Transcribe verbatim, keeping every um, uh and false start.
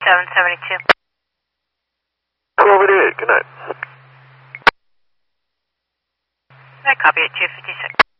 seven seventy-two. twelve eighty-eight, good night. I copy at two fifty-six.